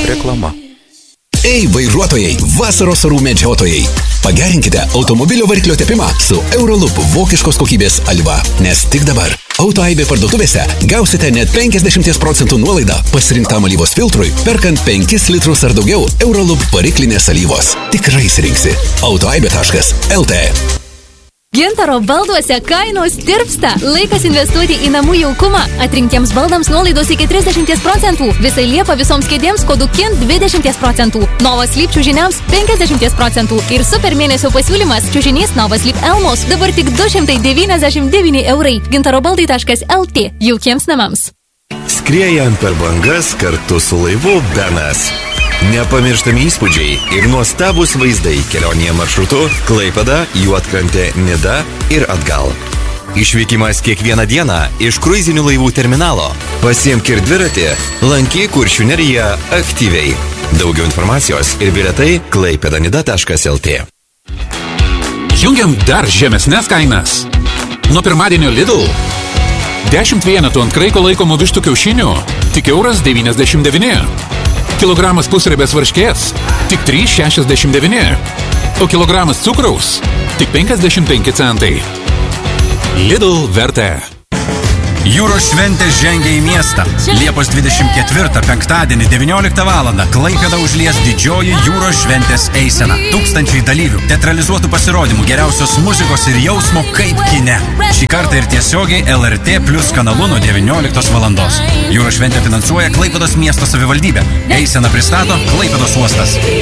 Reklama. Ei, vairuotojai, vasaros orų medžiotojai. Pagerinkite automobilio variklio tepimą su Euroloop vokiškos kokybės alyva. Nes tik dabar Autoaibė parduotuvėse gausite net 50% nuolaidą pasirinktam alyvos filtrui, perkant 5 litrus ar daugiau Euroloop variklinės alyvos. Tikrai rinksi. Autoaibė.lt. Gintaro balduose kainos tirpsta. Laikas investuoti į namų jaukumą. Atrinktiems baldams nuolaidos iki 30%. Visai Liepa visoms kėdėms kodu KIN 20%. Novas Sleep čiužiniams 50%. Ir super mėnesio pasiūlymas čiužinys Novas Sleep Elmos dabar tik 299 eurai. Gintarobaldai.lt. Jaukiems namams. Skriejant per bangas kartu su laivu Benas. Nepamirštami įspūdžiai ir nuostabus vaizdai kelionėje maršrutu Klaipėda, Juodkrantė, Nida ir atgal. Išvykimas kiekvieną dieną iš kruizinių laivų terminalo. Pasiimk ir dviratį, lankyk Kuršių neriją aktyviai. Daugiau informacijos ir bilietai klaipėdanida.lt. Jungiam dar žemesnes kainas. Nuo pirmadienio Lidl 10 vienetų ant kraiko laikomų vištų kiaušinių tik €1,99. Kilogramas pusriebės varškės tik 3,69. O kilogramas cukraus tik 55 centai. Lidl vertė. Jūros šventė žengia į miestą. Liepos 24 penktadienį 19 val. Klaipėdą užlies didžioji jūros šventės eisena. Tūkstančiai dalyvių, teatralizuotų pasirodymų, geriausios muzikos ir jausmo kaip kine. Šį kartą ir tiesiogiai LRT Plus kanalu nuo 19 val. Jūros šventę finansuoja Klaipėdos miesto savivaldybė. Eiseną pristato Klaipėdos uostas.